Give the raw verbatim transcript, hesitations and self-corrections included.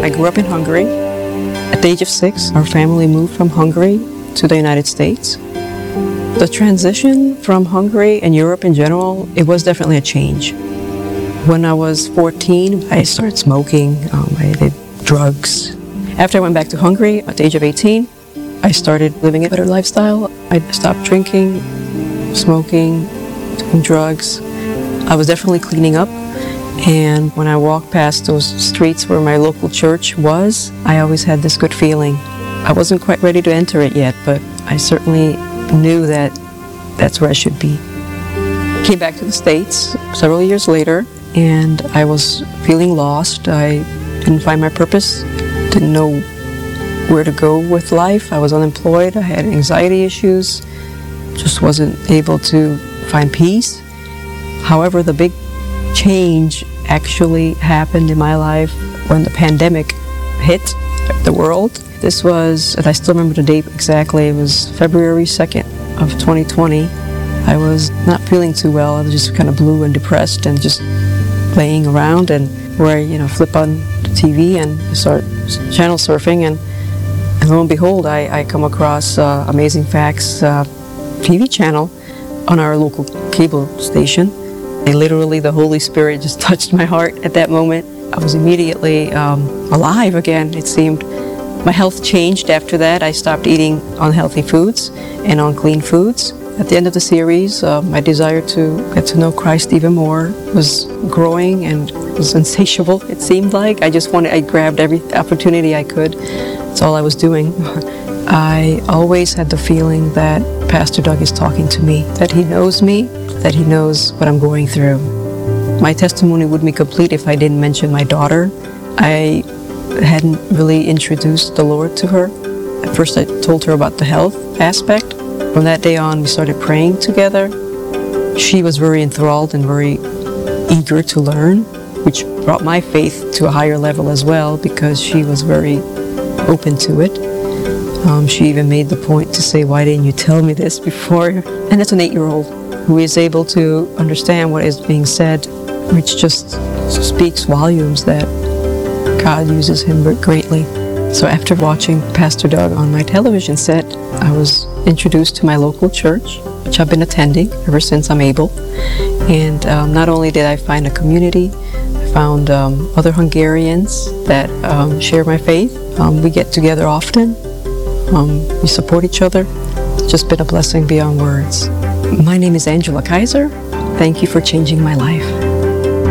I grew up in Hungary. At the age of six, our family moved from Hungary to the United States. The transition from Hungary and Europe in general, it was definitely a change. When I was fourteen, I started smoking, um, I did drugs. After I went back to Hungary at the age of eighteen, I started living a better lifestyle. I stopped drinking, smoking, doing drugs. I was definitely cleaning up. And when I walked past those streets where my local church was, I always had this good feeling. I wasn't quite ready to enter it yet, but I certainly knew that that's where I should be. Came back to the States several years later, and I was feeling lost. I didn't find my purpose, didn't know where to go with life. I was unemployed, I had anxiety issues, just wasn't able to find peace. However, the big change actually happened in my life when the pandemic hit the world. This was, and I still remember the date exactly, it was February second of twenty twenty. I was not feeling too well. I was just kind of blue and depressed and just laying around, and where I, you know, flip on the T V and start channel surfing, and, and lo and behold, I, I come across uh, Amazing Facts uh, T V channel on our local cable station. And literally, the Holy Spirit just touched my heart at that moment. I was immediately um, alive again, it seemed. My health changed after that. I stopped eating unhealthy foods and unclean foods. At the end of the series, uh, my desire to get to know Christ even more was growing and was insatiable, it seemed like. I just wanted, I grabbed every opportunity I could. That's all I was doing. I always had the feeling that Pastor Doug is talking to me, that he knows me, that he knows what I'm going through. My testimony wouldn't be complete if I didn't mention my daughter. I hadn't really introduced the Lord to her. At first I told her about the health aspect. From that day on, we started praying together. She was very enthralled and very eager to learn, which brought my faith to a higher level as well, because she was very open to it. Um, she even made the point to say, "Why didn't you tell me this before?" And that's an eight-year-old who is able to understand what is being said, which just speaks volumes that God uses him greatly. So after watching Pastor Doug on my television set, I was introduced to my local church, which I've been attending ever since I'm able. And um, not only did I find a community, I found um, other Hungarians that um, share my faith. Um, we get together often. Um, we support each other. It's just been a blessing beyond words. My name is Angela Kaiser. Thank you for changing my life.